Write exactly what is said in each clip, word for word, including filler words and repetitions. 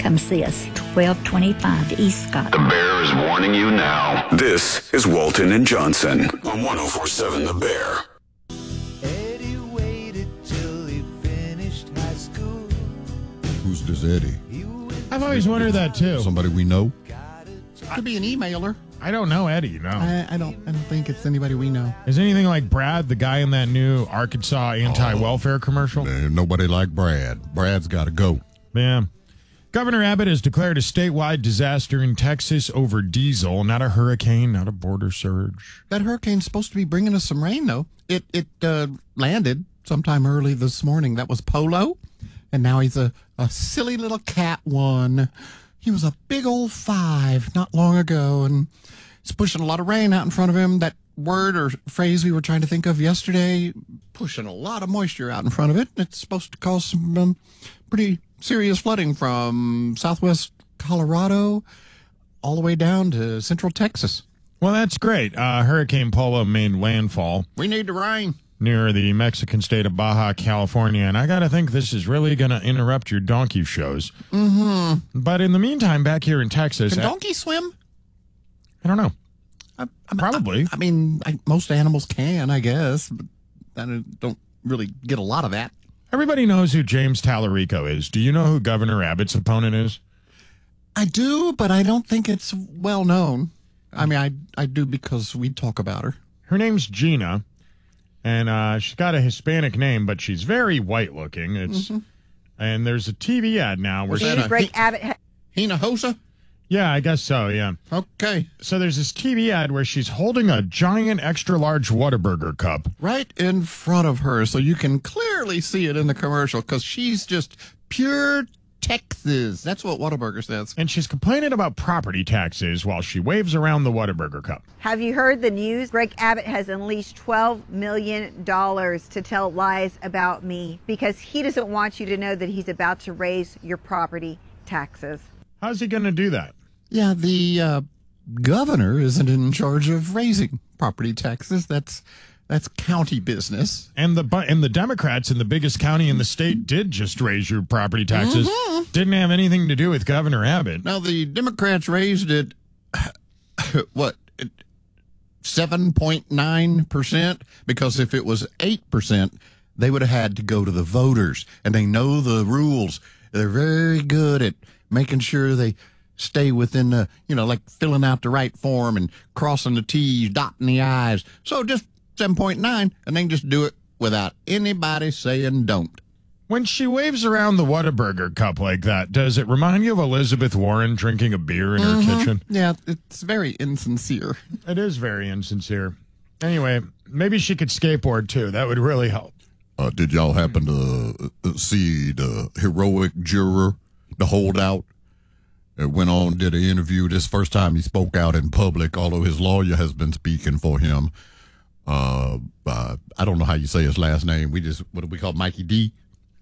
come see us, twelve twenty-five East Scott. The Bear is warning you now. This is Walton and Johnson on one oh four point seven The Bear. Eddie waited till he finished high school. Who's this Eddie? I've always wondered that too. Somebody we know? Could be an emailer. I don't know Eddie, no. I, I don't. I don't think it's anybody we know. Is anything like Brad, the guy in that new Arkansas anti-welfare commercial? Man, nobody like Brad. Brad's got to go. Yeah. Governor Abbott has declared a statewide disaster in Texas over diesel. Not a hurricane, not a border surge. That hurricane's supposed to be bringing us some rain, though. It it uh, landed sometime early this morning. That was Polo, and now he's a, a silly little cat one. He was a big old five not long ago, and he's pushing a lot of rain out in front of him. That word or phrase we were trying to think of yesterday, pushing a lot of moisture out in front of it. It's supposed to cause some um, pretty serious flooding from southwest Colorado all the way down to central Texas. Well, that's great. Uh, Hurricane Polo made landfall We need the rain. near the Mexican state of Baja California, and I got to think this is really going to interrupt your donkey shows. Mm-hmm. But in the meantime, back here in Texas... Can I- donkeys swim? I don't know. I, I, Probably. I, I mean, I, most animals can, I guess, but I don't, don't really get a lot of that. Everybody knows who James Tallarico is. Do you know who Governor Abbott's opponent is? I do, but I don't think it's well known. I mean, I I do because we talk about her. Her name's Gina, and uh, she's got a Hispanic name, but she's very white looking. It's Mhm. and there's a T V ad now where Was she, that a Greg He- Abbott. Ha- Hinojosa? yeah, I guess so, yeah. Okay. So there's this T V ad where she's holding a giant extra large Whataburger cup. Right in front of her, so you can clearly see it in the commercial, because she's just pure Texas. That's what Whataburger says. And she's complaining about property taxes while she waves around the Whataburger cup. Have you heard the news? Greg Abbott has unleashed twelve million dollars to tell lies about me because he doesn't want you to know that he's about to raise your property taxes. How's he going to do that? Yeah, the uh, governor isn't in charge of raising property taxes. That's that's county business. And the bu- and the Democrats in the biggest county in the state did just raise your property taxes. Mhm. Didn't have anything to do with Governor Abbott. Now, the Democrats raised it, what, seven point nine percent? Because if it was eight percent, they would have had to go to the voters. And they know the rules. They're very good at making sure they stay within the, you know, like filling out the right form and crossing the T's, dotting the I's. So just seven point nine, and they can just do it without anybody saying don't. When she waves around the Whataburger cup like that, does it remind you of Elizabeth Warren drinking a beer in her kitchen? Yeah, it's very insincere. It is very insincere. Anyway, maybe she could skateboard too. That would really help. Uh, did y'all happen to uh, see the heroic juror, the holdout, that went on, did an interview? This first time he spoke out in public, although his lawyer has been speaking for him. Uh, uh, I don't know how you say his last name. We just, what do we call Mikey D?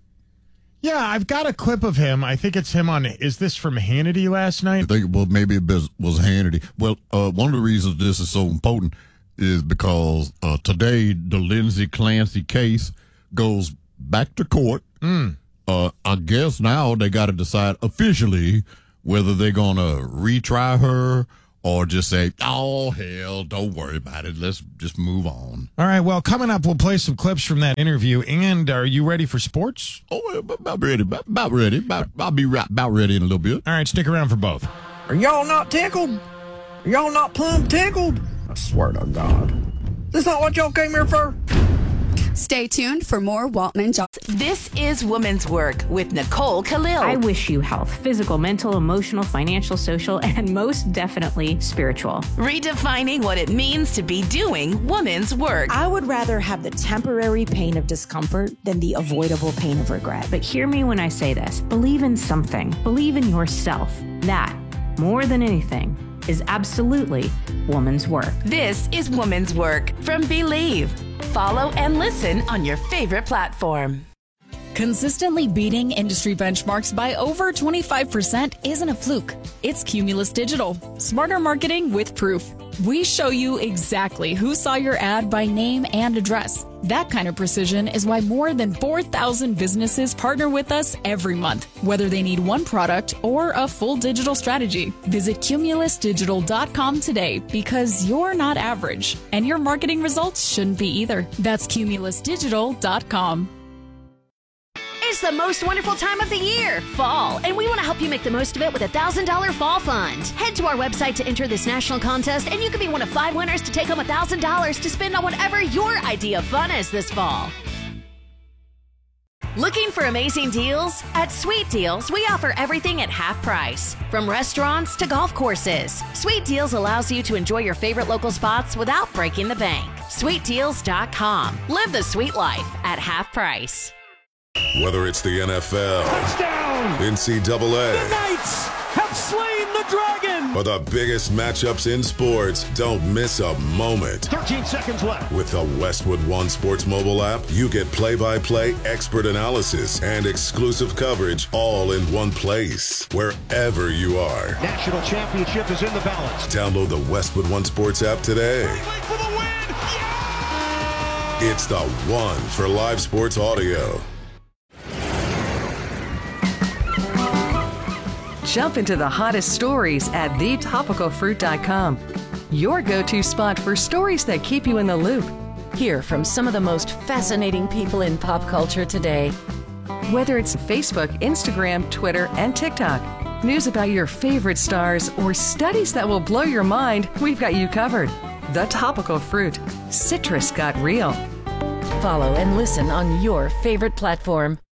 Yeah, I've got a clip of him. I think it's him on, is this from Hannity last I night? think, well, maybe it was was Hannity. Well, uh, one of the reasons this is so important is because uh, today the Lindsay Clancy case goes back to court. Mm. Uh, I guess now they got to decide officially whether they're going to retry her or just say, oh, hell, don't worry about it. Let's just move on. All right, well, coming up, we'll play some clips from that interview. And are you ready for sports? Oh, well, about ready. About, about ready. About, I'll be right, about ready in a little bit. All right, stick around for both. Are y'all not tickled? Are y'all not plumb tickled? I swear to God. This not what y'all came here for? Stay tuned for more Walton and Johnson. This is Woman's Work with Nicole Khalil. I wish you health, physical, mental, emotional, financial, social, and most definitely spiritual. Redefining what it means to be doing woman's work. I would rather have the temporary pain of discomfort than the avoidable pain of regret. But hear me when I say this. Believe in something. Believe in yourself. That, more than anything, is absolutely woman's work. This is Woman's Work from Believe. Follow and listen on your favorite platform. Consistently beating industry benchmarks by over twenty-five percent isn't a fluke. It's Cumulus Digital. Smarter marketing with proof. We show you exactly who saw your ad by name and address. That kind of precision is why more than four thousand businesses partner with us every month, whether they need one product or a full digital strategy. Visit cumulus digital dot com today because you're not average, and your marketing results shouldn't be either. That's cumulus digital dot com. It's the most wonderful time of the year, fall, and we want to help you make the most of it with a one thousand dollars Fall Fund. Head to our website to enter this national contest, and you could be one of five winners to take home one thousand dollars to spend on whatever your idea of fun is this fall. Looking for amazing deals? At Sweet Deals, we offer everything at half price. From restaurants to golf courses, Sweet Deals allows you to enjoy your favorite local spots without breaking the bank. sweet deals dot com. Live the sweet life at half price. Whether it's the N F L, touchdown, N C double A, the Knights have slain the dragon, or the biggest matchups in sports, don't miss a moment. thirteen seconds left. With the Westwood One Sports mobile app, you get play-by-play, expert analysis, and exclusive coverage all in one place, wherever you are. National championship is in the balance. Download the Westwood One Sports app today. For the win. Yeah! It's the one for live sports audio. Jump into the hottest stories at the topical fruit dot com. Your go-to spot for stories that keep you in the loop. Hear from some of the most fascinating people in pop culture today. Whether it's Facebook, Instagram, Twitter, and TikTok, news about your favorite stars, or studies that will blow your mind, we've got you covered. The Topical Fruit. Citrus got real. Follow and listen on your favorite platform.